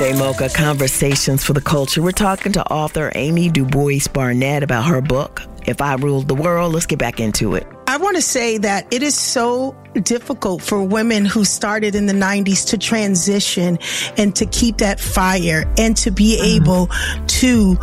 Cafe Mocha, Conversations for the Culture. We're talking to author Amy DuBois Barnett about her book, If I Ruled the World. Let's get back into it. I want to say that it is so difficult for women who started in the 90s to transition and to keep that fire and to be able to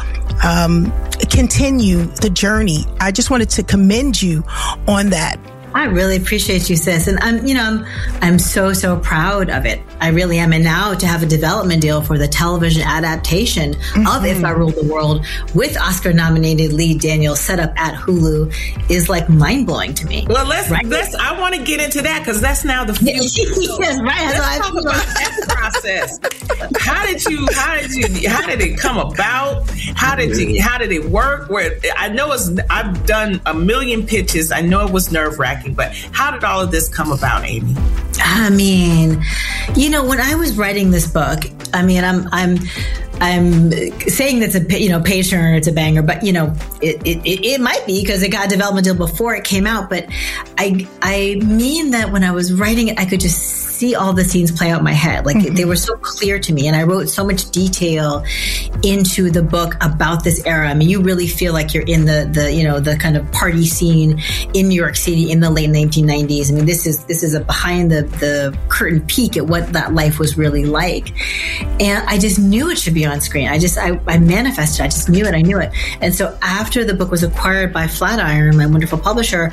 continue the journey. I just wanted to commend you on that. I really appreciate you, sis. And I'm so proud of it. I really am. And now to have a development deal for the television adaptation of If I Ruled the World with Oscar nominated Lee Daniels set up at Hulu is like mind blowing to me. Well, let's I want to get into that because that's now the future. Yes, right. Let's talk about that process. How did it come about? How did it work? I've done a million pitches. I know it was nerve-wracking. But how did all of this come about, Amy? I mean, when I was writing this book, I mean, I'm saying that's a page turner, it's a banger, but it might be because it got a development deal before it came out. But I mean that when I was writing it, I could just see all the scenes play out in my head. Like they were so clear to me, and I wrote so much detail into the book about this era. I mean, you really feel like you're in the kind of party scene in New York City in the late 1990s. I mean, this is a behind the curtain peek at what that life was really like. And I just knew it should be on screen. I manifested. I just knew it. I knew it. And so after the book was acquired by Flatiron, my wonderful publisher,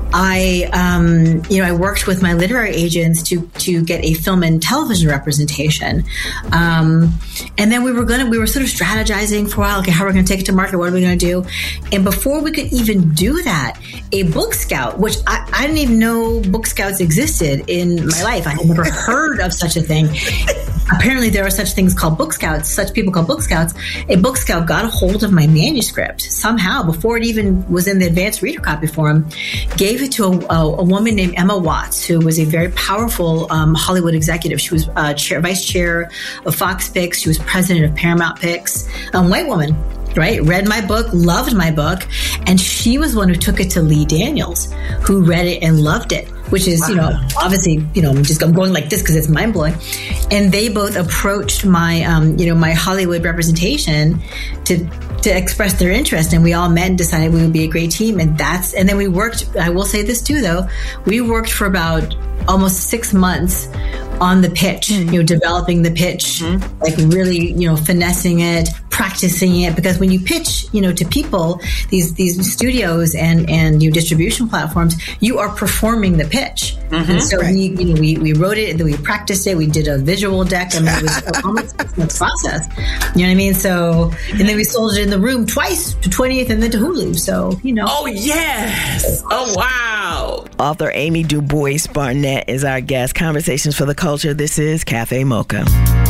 I worked with my literary agents to get a film and television representation. And then we were sort of strategizing for a while. Okay, how are we going to take it to market? What are we going to do? And before we could even do that, a book scout, which I didn't even know book scouts existed in my life. I had never heard of such a thing. Apparently there are such things called book scouts, such people called book scouts. A book scout got a hold of my manuscript somehow before it even was in the advanced reader copy form, gave it to a woman named Emma Watts, who was a very powerful Hollywood executive. She was vice chair of Fox Picks. She was president of Paramount Picks, a white woman. Right? Read my book, loved my book. And she was the one who took it to Lee Daniels, who read it and loved it, which is, obviously, I'm going like this because it's mind blowing. And they both approached my, my Hollywood representation to express their interest. And we all met and decided we would be a great team. And then we worked, I will say this too, though, we worked for about almost 6 months on the pitch, developing the pitch, like really, finessing it, practicing it, because when you pitch, to people, these studios and distribution platforms, you are performing the pitch. And so we wrote it, and then we practiced it. We did a visual deck, and it was almost a 6 month process. You know what I mean? So, and then we sold it in the room twice, to 20th and then to Hulu. So, Oh, yes. Oh, wow. Author Amy DuBois Barnett is our guest. Conversations for the Culture. This is Cafe Mocha.